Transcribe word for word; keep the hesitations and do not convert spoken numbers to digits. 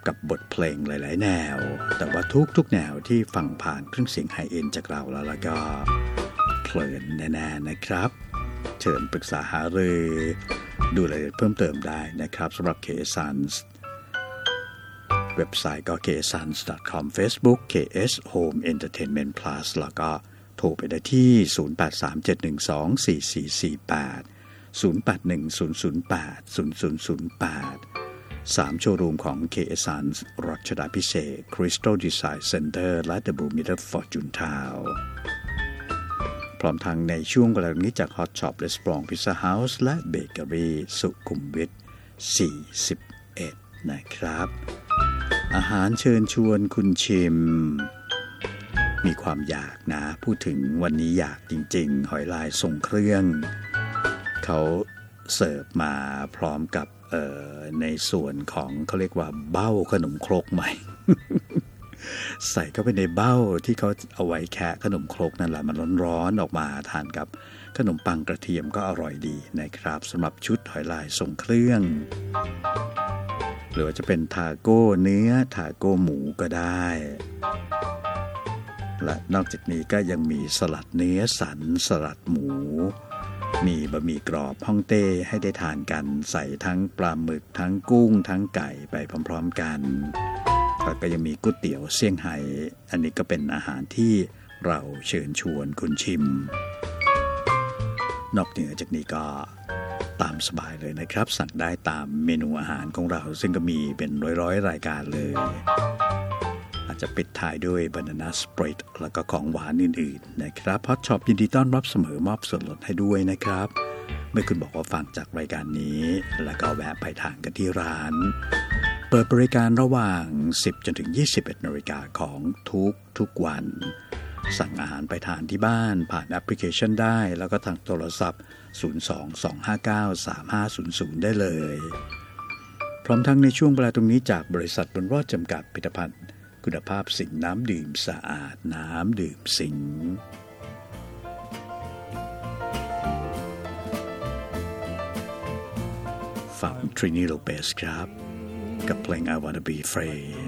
กับบทเพลงหลายๆแนวแต่ว่าทุกๆแนวที่ฟังผ่านเครื่องเสียงไฮเอ็นด์จากเราแล้วแล้วก็เพลินแน่ๆนะครับเชิญปรึกษาหารือดูรายละเอียดเพิ่มเติมได้นะครับสำหรับ เค เอส Sons เว็บไซต์ก็ เค เอส ซันส์ ดอท คอม Facebook เค เอส Home Entertainment Plus แล้วก็โทรไปได้ที่ศูนย์ แปด สาม เจ็ด หนึ่ง สอง สี่ สี่ สี่ แปด ศูนย์ แปด หนึ่ง ศูนย์ ศูนย์ แปด ศูนย์ ศูนย์ ศูนย์ แปด สามโชว์รูมของ เค เอส Sons รัชดาภิเษก Crystal Design Center และ The Bloomington Fortune Town พร้อมทางในช่วงเวลานี้จาก Hot Shop Restaurant Pizza House และ Bakery สุขุมวิทสี่สิบเอ็ดนะครับอาหารเชิญชวนคุณชิมมีความอยากนะพูดถึงวันนี้อยากจริงๆหอยลายทรงเครื่องเขาเสิร์ฟมาพร้อมกับเอ่อในส่วนของเขาเรียกว่าเบ้าขนมครกใหม่ ใส่เข้าไปในเบ้าที่เขาเอาไว้แคะขนมครกนั่นแหละมันร้อนๆออกมาทานกับขนมปังกระเทียมก็อร่อยดีนะครับสำหรับชุดหอยลายทรงเครื่องหรือว่าจะเป็นทาโก้เนื้อทาโก้หมูก็ได้และนอกจากนี้ก็ยังมีสลัดเนื้อสันสลัดหมูมีบะหมี่กรอบฮ่องเต้ให้ได้ทานกันใส่ทั้งปลาหมึกทั้งกุ้งทั้งไก่ไปพร้อมๆกันแล้วก็ยังมีก๋วยเตี๋ยวเซี่ยงไฮ้อันนี้ก็เป็นอาหารที่เราเชิญชวนคุณชิมนอกเหนือจากนี้ก็ตามสบายเลยนะครับสั่งได้ตามเมนูอาหารของเราซึ่งก็มีเป็นร้อยๆรายการเลยอาจจะปิดท้ายด้วยบานาน่าสปริตแล้วก็ของหวานอื่นๆนะครับฮอตช็อปยินดีต้อนรับเสมอมอบส่วนลดให้ด้วยนะครับเมื่อคุณบอกว่าฟังจากรายการนี้แล้วก็แวะไปทานกันที่ร้านเปิดบริการระหว่าง สิบ จนถึง ยี่สิบเอ็ด นาฬิกาของทุกทุกวันสั่งอาหารไปทานที่บ้านผ่านแอปพลิเคชันได้แล้วก็ทางโทรศัพท์ศูนย์ สอง สอง ห้า เก้า สาม ห้า ศูนย์ ศูนย์ได้เลยพร้อมทั้งในช่วงเวลาตรงนี้จากบริษัทบุญรอดจำกัดผลิตภัณฑ์คุณภาพสิงห์น้ำดื่มสะอาดน้ำดื่มสิงห์ฟังทรินีโลเปสครับกับเพลง I Wanna Be Free